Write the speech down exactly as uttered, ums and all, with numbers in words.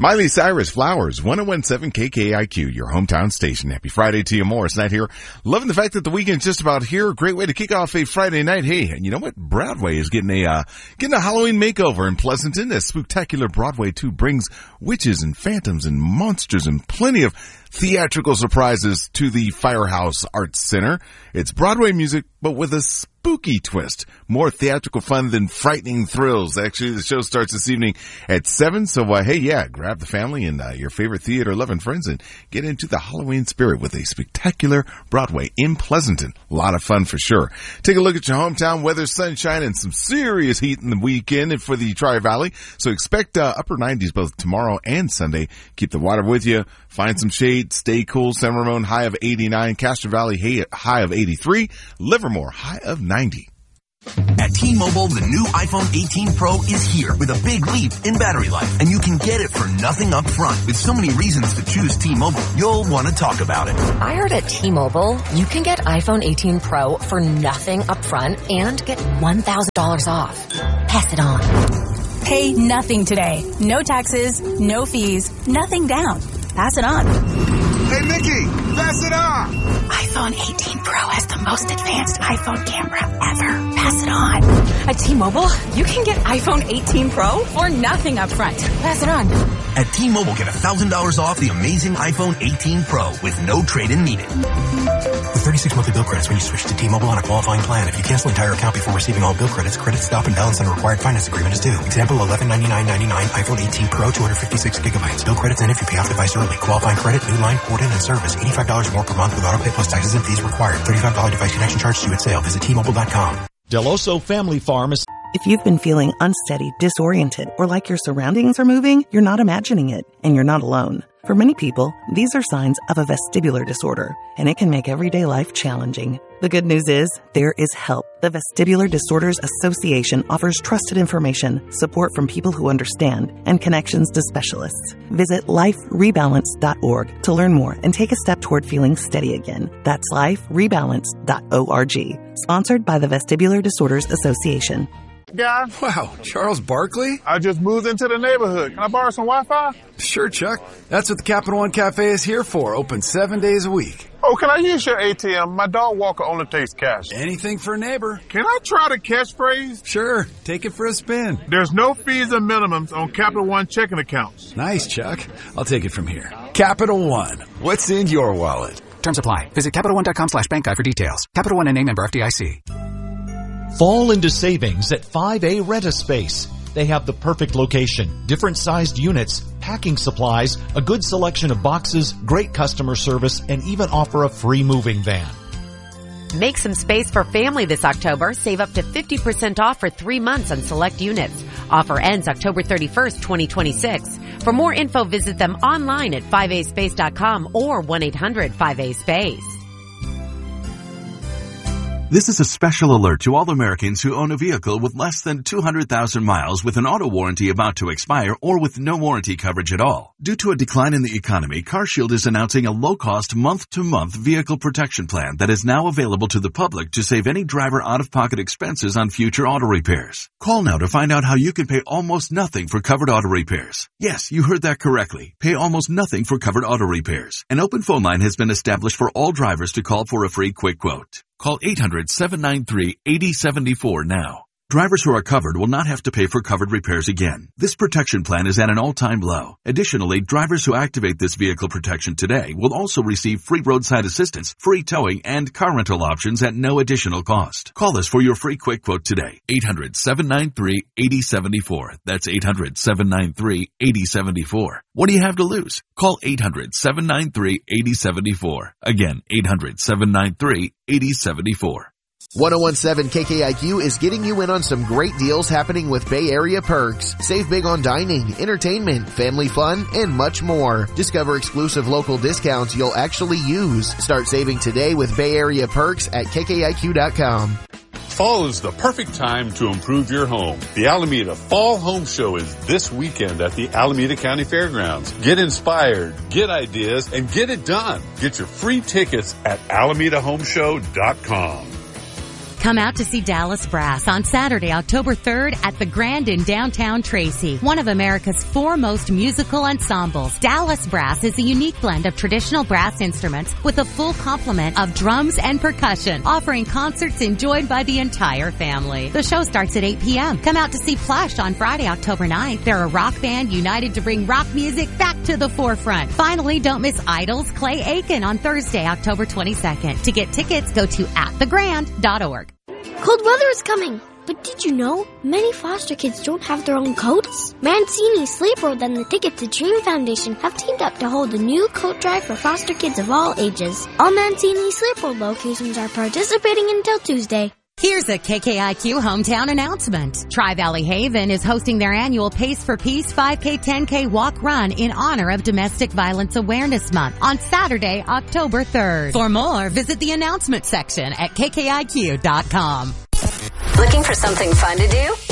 Miley Cyrus, Flowers, one oh one point seven K K I Q, your hometown station. Happy Friday to you, Morris Knight here. Loving the fact that the weekend's just about here. Great way to kick off a Friday night. Hey, and you know what? Broadway is getting a, uh, getting a Halloween makeover in Pleasanton as Spooktacular Broadway two brings witches and phantoms and monsters and plenty of theatrical surprises to the Firehouse Arts Center. It's Broadway music, but with a spooky twist. More theatrical fun than frightening thrills. Actually, the show starts this evening at seven. So, uh, hey, yeah, grab the family and uh, your favorite theater-loving friends and get into the Halloween spirit with a spectacular Broadway in Pleasanton. A lot of fun for sure. Take a look at your hometown weather, sunshine, and some serious heat in the weekend for the Tri-Valley. So expect uh, upper nineties both tomorrow and Sunday. Keep the water with you. Find some shade. Stay cool. San Ramon, high of eighty-nine. Castro Valley, high of eighty-three. Livermore, high of ninety. At T-Mobile, the new iPhone eighteen Pro is here with a big leap in battery life, and you can get it for nothing up front. With so many reasons to choose T-Mobile, you'll want to talk about it. I heard at T-Mobile, you can get iPhone eighteen Pro for nothing up front and get one thousand dollars off. Pass it on. Pay nothing today. No taxes, no fees, nothing down. Pass it on. Hey, Nikki, pass it on. iPhone eighteen Pro has the most advanced iPhone camera ever. Pass it on. At T-Mobile, you can get iPhone eighteen Pro for nothing up front. Pass it on. At T-Mobile, get one thousand dollars off the amazing iPhone eighteen Pro with no trade-in needed. With thirty-six monthly bill credits when you switch to T-Mobile on a qualifying plan. If you cancel an entire account before receiving all bill credits, credit stop and balance on a required finance agreement is due. Example, eleven ninety-nine ninety-nine iPhone eighteen Pro, two hundred fifty-six gigabytes. Bill credits in if you pay off device early. Qualifying credit, new line, port in and service. eighty-five dollars more per month with auto pay plus taxes and fees required. thirty-five dollars device connection charge due at sale. Visit T Mobile dot com. Deloso Family Farm is... If you've been feeling unsteady, disoriented, or like your surroundings are moving, you're not imagining it, and you're not alone. For many people, these are signs of a vestibular disorder, and it can make everyday life challenging. The good news is, there is help. The Vestibular Disorders Association offers trusted information, support from people who understand, and connections to specialists. Visit life rebalance dot org to learn more and take a step toward feeling steady again. That's life rebalance dot org. Sponsored by the Vestibular Disorders Association. Guy? Wow, Charles Barkley? I just moved into the neighborhood. Can I borrow some Wi-Fi? Sure, Chuck. That's what the Capital One Cafe is here for. Open seven days a week. Oh, can I use your A T M? My dog walker only takes cash. Anything for a neighbor. Can I try the catchphrase? Sure. Take it for a spin. There's no fees or minimums on Capital One checking accounts. Nice, Chuck. I'll take it from here. Capital One. What's in your wallet? Terms apply. Visit Capital One dot com slash bank guide for details. Capital One and name member F D I C. Fall into savings at five A Rent-A-Space. They have the perfect location, different sized units, packing supplies, a good selection of boxes, great customer service, and even offer a free moving van. Make some space for family this October. Save up to fifty percent off for three months on select units. Offer ends October thirty-first, twenty twenty-six. For more info, visit them online at five A space dot com or one eight hundred five A space. This is a special alert to all Americans who own a vehicle with less than two hundred thousand miles with an auto warranty about to expire or with no warranty coverage at all. Due to a decline in the economy, CarShield is announcing a low-cost month-to-month vehicle protection plan that is now available to the public to save any driver out-of-pocket expenses on future auto repairs. Call now to find out how you can pay almost nothing for covered auto repairs. Yes, you heard that correctly. Pay almost nothing for covered auto repairs. An open phone line has been established for all drivers to call for a free quick quote. Call eight hundred, seven nine three, eight zero seven four now. Drivers who are covered will not have to pay for covered repairs again. This protection plan is at an all-time low. Additionally, drivers who activate this vehicle protection today will also receive free roadside assistance, free towing, and car rental options at no additional cost. Call us for your free quick quote today. eight hundred, seven nine three, eight zero seven four. That's eight hundred, seven nine three, eight zero seven four. What do you have to lose? Call eight hundred, seven nine three, eight zero seven four. Again, eight hundred, seven nine three, eight zero seven four. one oh one point seven K K I Q is getting you in on some great deals happening with Bay Area Perks. Save big on dining, entertainment, family fun, and much more. Discover exclusive local discounts you'll actually use. Start saving today with Bay Area Perks at K K I Q dot com. Fall is the perfect time to improve your home. The Alameda Fall Home Show is this weekend at the Alameda County Fairgrounds. Get inspired, get ideas, and get it done. Get your free tickets at alameda home show dot com. Come out to see Dallas Brass on Saturday, October third at the Grand in downtown Tracy, one of America's foremost musical ensembles. Dallas Brass is a unique blend of traditional brass instruments with a full complement of drums and percussion, offering concerts enjoyed by the entire family. The show starts at eight p.m. Come out to see Plush on Friday, October ninth. They're a rock band united to bring rock music back to the forefront. Finally, don't miss Idol's Clay Aiken on Thursday, October twenty-second. To get tickets, go to at the grand dot org. Cold weather is coming, but did you know many foster kids don't have their own coats? Mancini, Sleep World, and the Ticket to Dream Foundation have teamed up to hold a new coat drive for foster kids of all ages. All Mancini Sleep World locations are participating until Tuesday. Here's a K K I Q hometown announcement. Tri-Valley Haven is hosting their annual Pace for Peace five K, ten K walk run in honor of Domestic Violence Awareness Month on Saturday, October third. For more, visit the announcement section at K K I Q dot com. Looking for something fun to do?